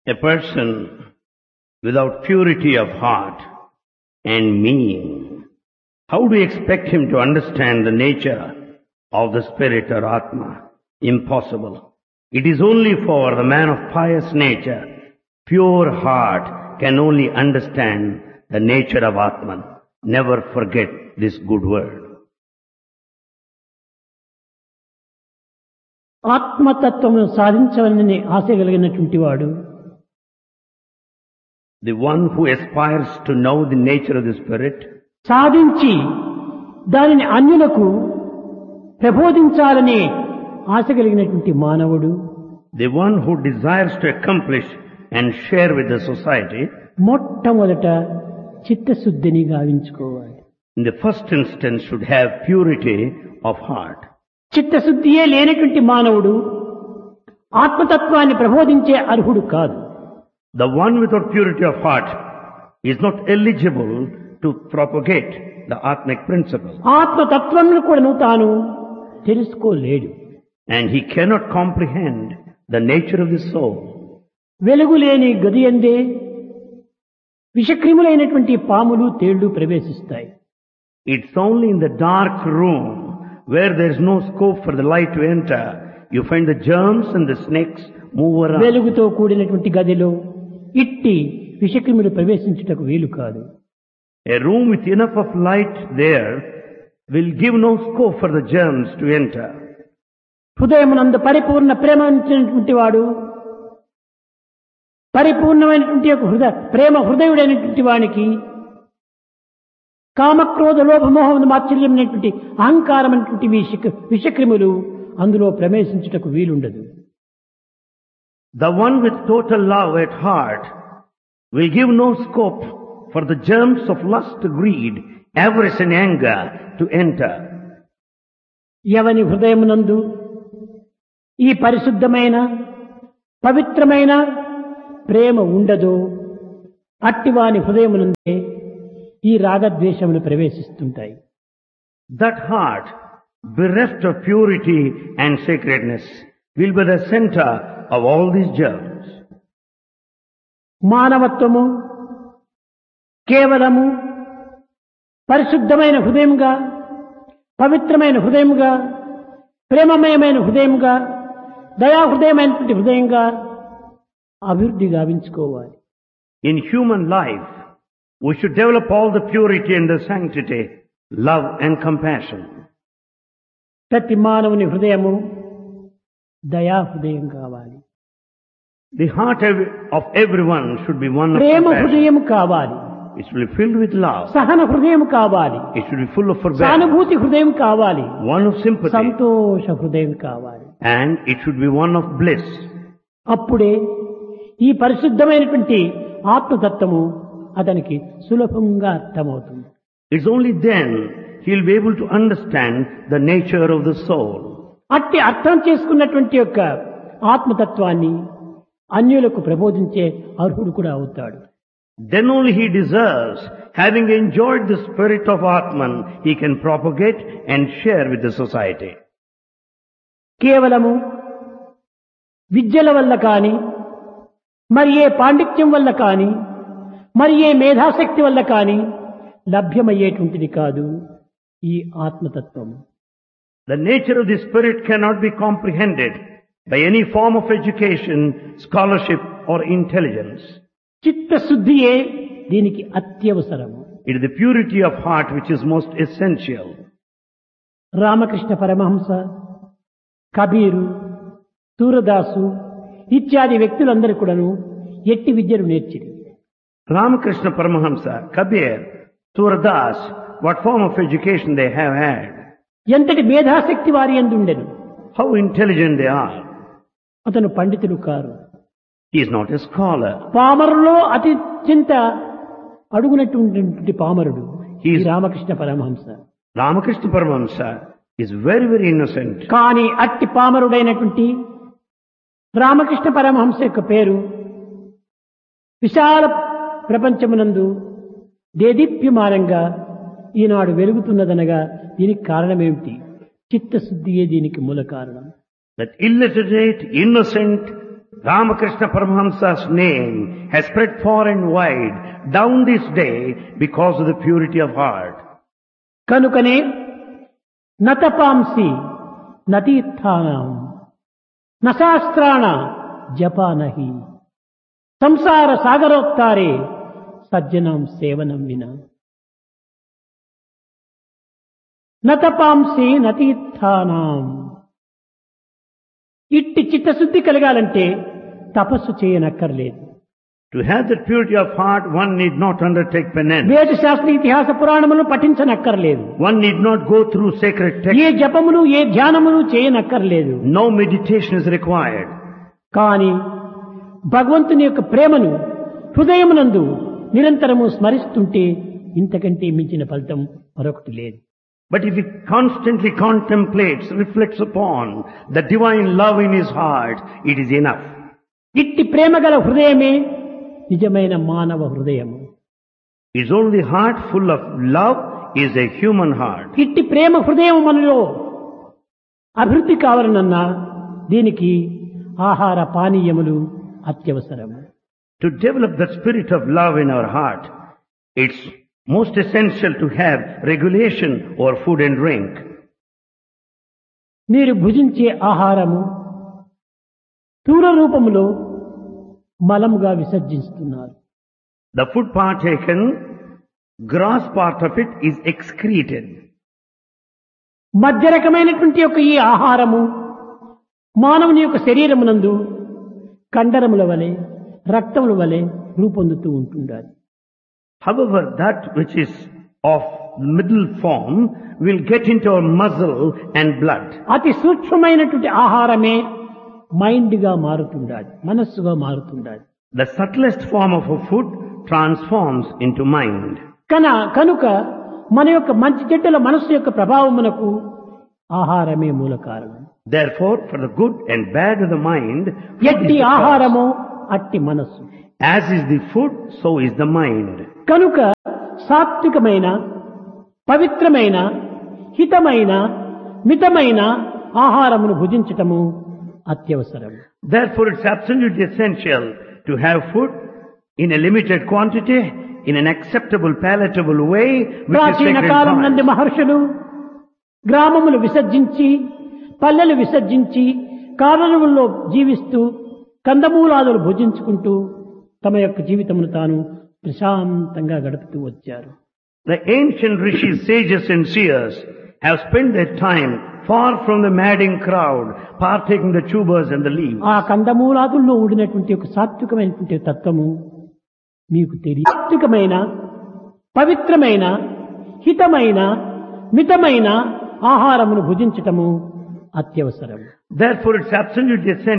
A person without purity of heart and meaning, how do you expect him to understand the nature of the spirit or Atma? Impossible. It is only for the man of pious nature, pure heart, can only understand the nature of Atman. Never forget this good word. ఆత్మతత్వమును సాధించవాలని ఆశ కలిగినటువంటి వాడు The one who aspires to know the nature of the spirit, సాధించి దానిని అన్యులకు ప్రబోధించాలనే ఆశ కలిగినటువంటి మానవుడు the one who desires to accomplish and share with the society, మొట్టమొదట చిత్తశుద్ధిని గావించుకోవాలి. in the first instance should have purity of heart. చిత్తశుద్ధియే లేనటువంటి మానవుడు ఆత్మతత్వాన్ని ప్రబోధించే అర్హుడు కాదు. The one without purity of heart is not eligible to propagate the Atmic principle. ఆత్మతత్వంను కూడాను తాను తెలుసుకోలేడు. And he cannot comprehend the nature of the soul. వెలుగు లేని గది యందే విషక్రిములైనటువంటి పాములు తేళ్లు ప్రవేశిస్తాయి. It's only in the dark room where there is no scope for the light to enter. You find the germs and the snakes move around. వెలుగుతో కూడినటువంటి గదిలో ఇట్టి విషక్రిములు ప్రవేశించుటకు వీలు కాదు. A room with enough of light there will give no scope for the germs to enter. హృదయమునందు పరిపూర్ణ ప్రేమ ఉంచినటువంటి వాడు పరిపూర్ణమైనటువంటి ప్రేమ హృదయుడైనటువంటి వానికి కామక్రోధ లోభమోహం మాత్సర్యమైనటువంటి అహంకారమైనటువంటి విషక్రిములు అందులో ప్రవేశించుటకు వీలుండదు. The one with total love at heart will give no scope for the germs of lust, greed, avarice and anger to enter. ఎవని హృదయమునందు ఈ పరిశుద్ధమైన పవిత్రమైన ప్రేమ ఉండదో అట్టివాని హృదయమునందే ఈ రాగద్వేషములు ప్రవేశిస్తుంటాయి. That heart, bereft of purity and sacredness, will be the center of all these germs. మానవత్వము కేవలము పరిశుద్ధమైన హృదయముగా పవిత్రమైన హృదయముగా ప్రేమమయమైన హృదయముగా దయాహృదయమైనటువంటి హృదయంగా అభివృద్ధి గావించుకోవాలి. In human life, we should develop all the purity and the sanctity, love and compassion. ప్రతి మానవుని హృదయము దయాహృదయం కావాలి. The heart of everyone should be one of Prema compassion. హృదయం కావాలి. It should be filled with love. సహన హృదయం కావాలి. It should be full of forbearance. సానుభూతి హృదయం కావాలి. One of sympathy. సంతోష హృదయం కావాలి. And it should be one of bliss. అప్పుడే ఈ పరిశుద్ధమైనటువంటి ఆత్మతత్వము అతనికి సులభంగా అర్థమవుతుంది. It's only then he'll be able to understand the nature of the soul. అట్టి అర్థం చేసుకున్నటువంటి యొక్క ఆత్మతత్వాన్ని అన్యులకు ప్రబోధించే అర్హుడు కూడా అవుతాడు. Then only he deserves, having enjoyed the spirit of Atman, he can propagate and share with the society. కేవలము విద్యల వల్ల కాని మరి ఏ పాండిత్యం వల్ల కాని మరి ఏ మేధాశక్తి వల్ల కాని లభ్యమయ్యేటువంటిది కాదు ఈ ఆత్మతత్వం. The nature of the spirit cannot be comprehended by any form of education, scholarship or intelligence. చిత్తశుద్ధియే దీనికి అత్యవసరము. It is the purity of heart which is most essential. Ramakrishna Paramahamsa, Kabir, Surdas ఇత్యాది వ్యక్తులందరూ కూడాను ఎట్టి విద్యను నేర్చిరి. Ramakrishna Paramahamsa, Kabir, Suradas, what form of education they have had. ఎంతటి మేధాశక్తి వారి యందు ఉండెను. How intelligent they are. అతను పండితుడు car. He is not a scholar. పామరులో అత్యంత అడుగునటువంటి పామరుడు ఈ Ramakrishna Paramahamsa. Ramakrishna Paramahamsa is very, very innocent. కానీ అట్టి పామరుడైనటువంటి రామకృష్ణ పరమహంస యొక్క పేరు విశాల ప్రపంచమునందు దేదీప్యమానంగా ఈనాడు వెలుగుతున్నదనగా దీనికి కారణమేమిటి? చిత్తశుద్ధియే దీనికి మూల కారణం. That illiterate, innocent Ramakrishna Paramahamsa's name has spread far and wide down this day because of the purity of heart. కనుకనే నతపాంసి నతీర్థానం నశాస్త్రాణ జపానహి సంసార సాగరోత్తారే సజ్జనం సేవనం వినా నతపాంసి నతీర్థానం. ఇట్టి చిత్తశుద్ధి కలగాలంటే తపస్సు చేయనక్కర్లేదు. To have that purity of heart, one need not undertake penance. వేద శాస్త్ర ఇతిహాస పురాణములను పఠించనక్కర్లేదు. One need not go through sacred A texts. జపములు A ధ్యానములు చేయనక్కర్లేదు. No meditation is required. కానీ భగవంతుని యొక్క ప్రేమను హృదయమునందు నిరంతరము స్మరిస్తుంటే ఇంతకంటే మించిన ఫలితం మరొకటి లేదు. But if he constantly contemplates, reflects upon the divine love in his heart, it is enough. ఇట్టి ప్రేమ గల హృదయమే నిజమైన మానవ హృదయము. His only heart full of love is a human heart. ఇట్టి ప్రేమ హృదయం మనలో అభివృద్ధి కావాలనన్నా దీనికి ఆహార పానీయములు అత్యవసరము. To develop the spirit of love in our heart, it's most essential to have regulation over food and drink. మీరు భుజించే ఆహారము స్థూల రూపములో మలముగా విసర్జిస్తున్నారు. The food partaken, gross part of it is excreted. మధ్య రకమైనటువంటి యొక్క ఈ ఆహారము మానవుని యొక్క శరీరమునందు కండరముల వలె రక్తముల వలె రూపొందుతూ ఉంటుండాలి. However, that which is of middle form will get into our muscle and blood. అతి సూక్ష్మమైనటువంటి ఆహారమే మైండ్ గా మారుతుండాలి, మనస్సుగా మారుతుండాలి. The subtlest form of a food transforms into mind. కనుక మన యొక్క మంచి చెడ్డల మనస్సు యొక్క ప్రభావమునకు ఆహారమే మూల కారణం. Therefore, for the good and bad of the mind, food ఎట్టి is the ఆహారము అట్టి మనస్సు. cause. As is the food, so is the mind. కనుక సాత్వికమైన పవిత్రమైన హితమైన మితమైన ఆహారమును భుజించటము అత్యవసరం. Therefore, it's absolutely essential to have food in a limited quantity, in an acceptable, palatable way, which is ప్రాచీన sacred కాలం నుండి choice. మహర్షులు గ్రామములు విసర్జించి పల్లెలు విసర్జించి కారణముల్లో జీవిస్తూ కందమూలాదులు భుజించుకుంటూ తమ యొక్క జీవితమును తాను ప్రశాంతంగా గడుపుతూ వచ్చారు. The ancient rishis, sages and seers have spent their time far from the madding crowd, partaking the tubers and the leaves. ఆ కందమూలాదుల్లో ఉండినటువంటి ఒక సాత్వికమైనటువంటి తత్వము మీకు తెలియదు. సాత్వికమైన పవిత్రమైన హితమైన మితమైన ఆహారమును భుజించటము అత్యవసరం. Therefore, it's absolutely essential